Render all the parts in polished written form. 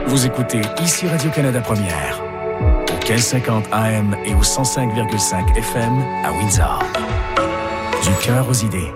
Vous écoutez ici Radio-Canada Première, au 1550 AM et au 105,5 FM à Windsor. Du cœur aux idées.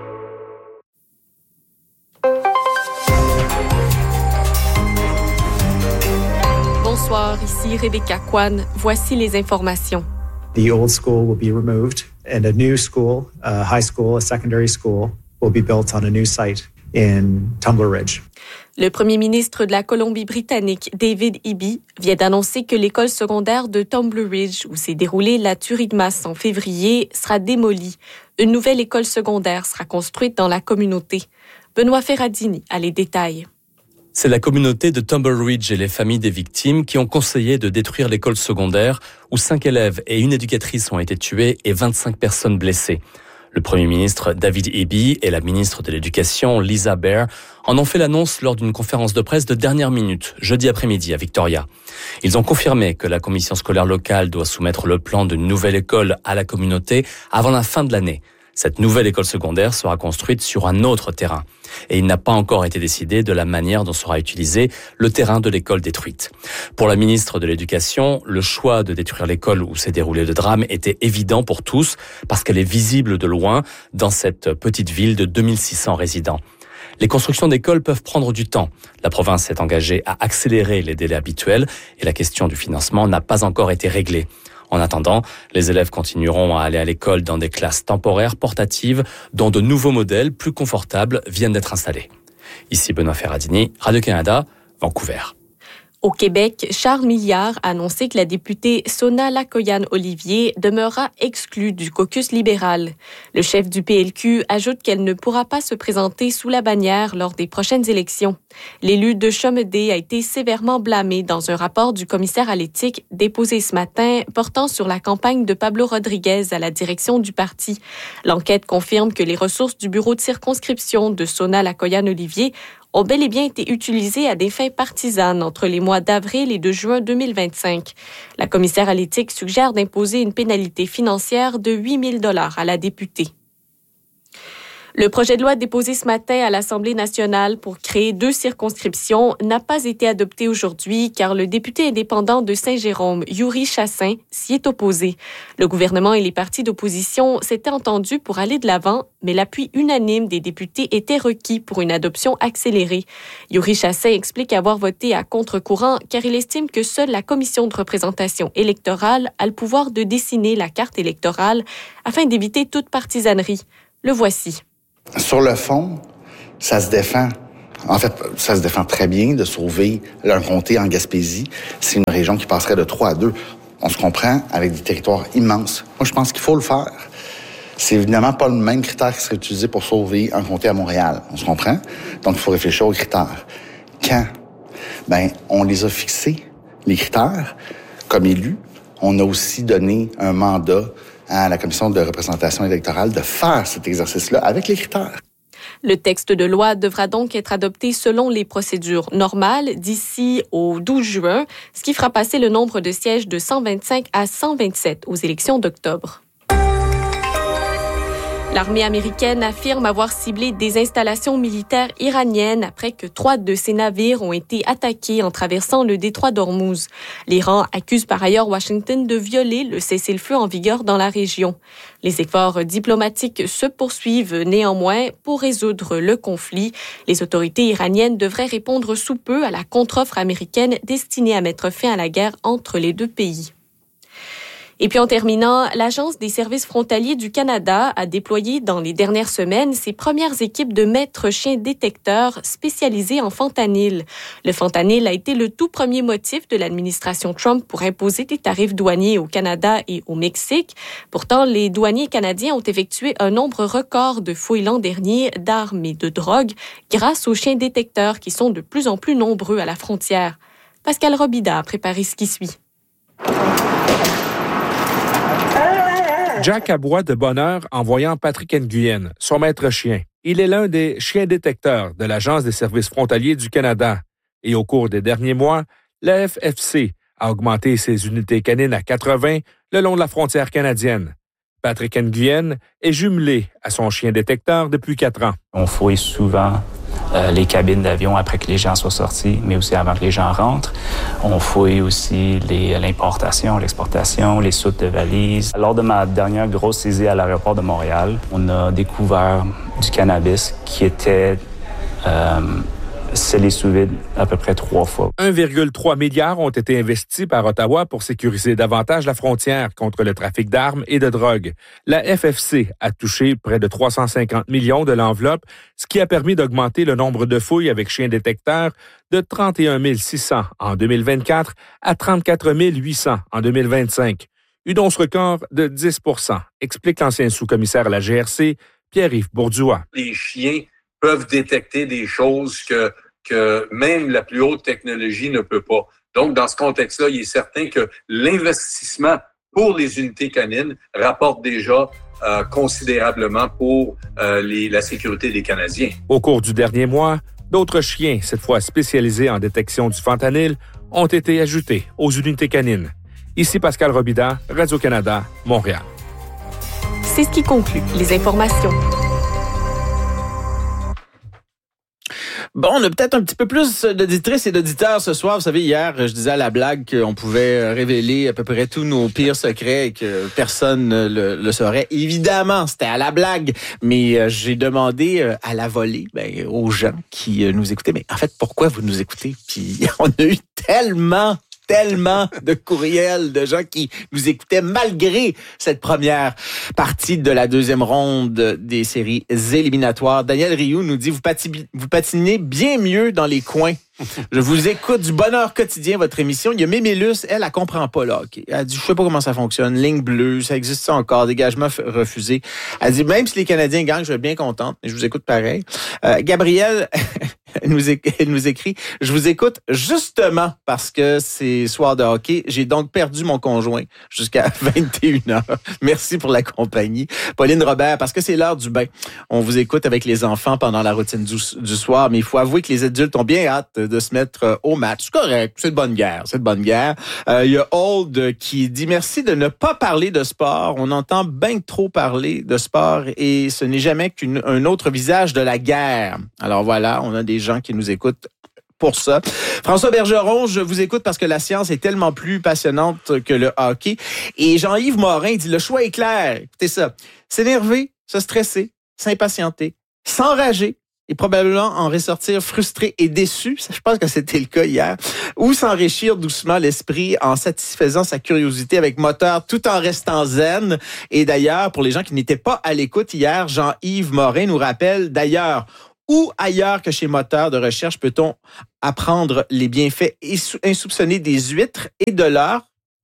Bonsoir, ici Rebecca Kwan. Voici les informations. The old school will be removed and a new school, a high school, a secondary school, will be built on a new site in Tumbler Ridge. Le premier ministre de la Colombie-Britannique, David Eby, vient d'annoncer que l'école secondaire de Tumbler Ridge, où s'est déroulée la tuerie de masse en février, sera démolie. Une nouvelle école secondaire sera construite dans la communauté. Benoît Ferradini a les détails. C'est la communauté de Tumbler Ridge et les familles des victimes qui ont conseillé de détruire l'école secondaire où 5 élèves et une éducatrice ont été tués et 25 personnes blessées. Le premier ministre David Eby et la ministre de l'Éducation Lisa Bair en ont fait l'annonce lors d'une conférence de presse de dernière minute, jeudi après-midi à Victoria. Ils ont confirmé que la commission scolaire locale doit soumettre le plan d'une nouvelle école à la communauté avant la fin de l'année. Cette nouvelle école secondaire sera construite sur un autre terrain. Et il n'a pas encore été décidé de la manière dont sera utilisé le terrain de l'école détruite. Pour la ministre de l'Éducation, le choix de détruire l'école où s'est déroulé le drame était évident pour tous parce qu'elle est visible de loin dans cette petite ville de 2600 résidents. Les constructions d'écoles peuvent prendre du temps. La province s'est engagée à accélérer les délais habituels et la question du financement n'a pas encore été réglée. En attendant, les élèves continueront à aller à l'école dans des classes temporaires portatives dont de nouveaux modèles plus confortables viennent d'être installés. Ici Benoît Ferradini, Radio-Canada, Vancouver. Au Québec, Charles Milliard a annoncé que la députée Sona Lakoyan-Olivier demeurera exclue du caucus libéral. Le chef du PLQ ajoute qu'elle ne pourra pas se présenter sous la bannière lors des prochaines élections. L'élu de Chomedey a été sévèrement blâmé dans un rapport du commissaire à l'éthique déposé ce matin portant sur la campagne de Pablo Rodriguez à la direction du parti. L'enquête confirme que les ressources du bureau de circonscription de Sona Lakoyan-Olivier ont bel et bien été utilisées à des fins partisanes entre les mois d'avril et de juin 2025. La commissaire à l'éthique suggère d'imposer une pénalité financière de 8 000 $ à la députée. Le projet de loi déposé ce matin à l'Assemblée nationale pour créer 2 circonscriptions n'a pas été adopté aujourd'hui car le député indépendant de Saint-Jérôme, Yuri Chassin, s'y est opposé. Le gouvernement et les partis d'opposition s'étaient entendus pour aller de l'avant, mais l'appui unanime des députés était requis pour une adoption accélérée. Yuri Chassin explique avoir voté à contre-courant car il estime que seule la commission de représentation électorale a le pouvoir de dessiner la carte électorale afin d'éviter toute partisanerie. Le voici. Sur le fond, ça se défend. En fait, ça se défend très bien de sauver un comté en Gaspésie. C'est une région qui passerait de 3 à 2. On se comprend avec des territoires immenses. Moi, je pense qu'il faut le faire. C'est évidemment pas le même critère qui serait utilisé pour sauver un comté à Montréal. On se comprend? Donc, il faut réfléchir aux critères. Quand? On les a fixés, les critères. Comme élus, on a aussi donné un mandat à la commission de représentation électorale de faire cet exercice-là avec les critères. Le texte de loi devra donc être adopté selon les procédures normales d'ici au 12 juin, ce qui fera passer le nombre de sièges de 125 à 127 aux élections d'octobre. L'armée américaine affirme avoir ciblé des installations militaires iraniennes après que 3 de ses navires ont été attaqués en traversant le détroit d'Ormuz. L'Iran accuse par ailleurs Washington de violer le cessez-le-feu en vigueur dans la région. Les efforts diplomatiques se poursuivent néanmoins pour résoudre le conflit. Les autorités iraniennes devraient répondre sous peu à la contre-offre américaine destinée à mettre fin à la guerre entre les 2 pays. Et puis en terminant, l'Agence des services frontaliers du Canada a déployé dans les dernières semaines ses premières équipes de maîtres chiens détecteurs spécialisés en fentanyl. Le fentanyl a été le tout premier motif de l'administration Trump pour imposer des tarifs douaniers au Canada et au Mexique. Pourtant, les douaniers canadiens ont effectué un nombre record de fouilles l'an dernier d'armes et de drogues grâce aux chiens détecteurs qui sont de plus en plus nombreux à la frontière. Pascal Robida a préparé ce qui suit. Jack aboie de bonheur en voyant Patrick Nguyen, son maître chien. Il est l'un des chiens détecteurs de l'Agence des services frontaliers du Canada. Et au cours des derniers mois, la FFC a augmenté ses unités canines à 80 le long de la frontière canadienne. Patrick Nguyen est jumelé à son chien détecteur depuis 4 ans. On fouille souvent les cabines d'avion après que les gens soient sortis, mais aussi avant que les gens rentrent. On fouille aussi l'importation, l'exportation, les soutes de valises. Lors de ma dernière grosse saisie à l'aéroport de Montréal, on a découvert du cannabis qui était scellé sous vide à peu près 3 fois. 1,3 milliard ont été investis par Ottawa pour sécuriser davantage la frontière contre le trafic d'armes et de drogue. La FFC a touché près de 350 millions de l'enveloppe, ce qui a permis d'augmenter le nombre de fouilles avec chiens détecteurs de 31 600 en 2024 à 34 800 en 2025. Une hausse record de 10 %, explique l'ancien sous-commissaire à la GRC, Pierre-Yves Bourduas. Les chiens peuvent détecter des choses que même la plus haute technologie ne peut pas. Donc, dans ce contexte-là, il est certain que l'investissement pour les unités canines rapporte déjà considérablement pour la sécurité des Canadiens. Au cours du dernier mois, d'autres chiens, cette fois spécialisés en détection du fentanyl, ont été ajoutés aux unités canines. Ici Pascal Robida, Radio-Canada, Montréal. C'est ce qui conclut les informations. Bon, on a peut-être un petit peu plus d'auditrices et d'auditeurs ce soir. Vous savez, hier, je disais à la blague qu'on pouvait révéler à peu près tous nos pires secrets et que personne ne le saurait. Évidemment, c'était à la blague, mais j'ai demandé à la volée aux gens qui nous écoutaient. Mais en fait, pourquoi vous nous écoutez? Puis on a eu tellement de courriels de gens qui nous écoutaient malgré cette première partie de la deuxième ronde des séries éliminatoires. Daniel Rioux nous dit, vous patinez bien mieux dans les coins. Je vous écoute du bonheur quotidien, votre émission. Il y a Mémélus, elle comprend pas là. Okay. Elle dit, je sais pas comment ça fonctionne. Ligne bleue, ça existe ça encore? Dégagement refusé. Elle dit, même si les Canadiens gagnent, je vais être bien contente. Mais je vous écoute pareil. Gabrielle, elle nous écrit, je vous écoute justement parce que c'est soir de hockey. J'ai donc perdu mon conjoint jusqu'à 21h. Merci pour la compagnie. Pauline Robert, parce que c'est l'heure du bain. On vous écoute avec les enfants pendant la routine du soir, mais il faut avouer que les adultes ont bien hâte de se mettre au match. C'est correct, c'est de bonne guerre. Il y a Old qui dit merci de ne pas parler de sport. On entend bien trop parler de sport et ce n'est jamais qu'un autre visage de la guerre. Alors voilà, on a des gens qui nous écoutent pour ça. François Bergeron, je vous écoute parce que la science est tellement plus passionnante que le hockey. Et Jean-Yves Morin dit, le choix est clair. Écoutez ça. S'énerver, se stresser, s'impatienter, s'enrager et probablement en ressortir frustré et déçu. Je pense que c'était le cas hier. Ou s'enrichir doucement l'esprit en satisfaisant sa curiosité avec moteur tout en restant zen. Et d'ailleurs, pour les gens qui n'étaient pas à l'écoute hier, Jean-Yves Morin nous rappelle d'ailleurs, où ailleurs que chez Moteur de recherche peut-on apprendre les bienfaits insoupçonnés des huîtres et de leurs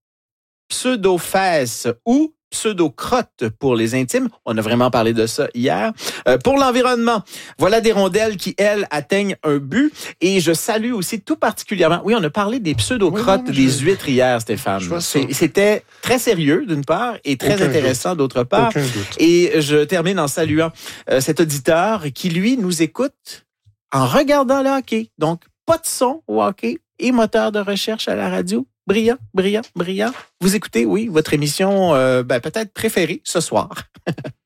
pseudo-fesses ou pseudo-crottes pour les intimes? On a vraiment parlé de ça hier. Pour l'environnement, voilà des rondelles qui, elles, atteignent un but. Et je salue aussi tout particulièrement... Oui, on a parlé des pseudo-crottes des huîtres hier, Stéphane. C'était très sérieux, d'une part, et très intéressant, d'autre part. Et je termine en saluant cet auditeur qui, lui, nous écoute en regardant le hockey. Donc, pas de son au hockey et moteur de recherche à la radio. Brillant. Vous écoutez, oui, votre émission peut-être préférée ce soir.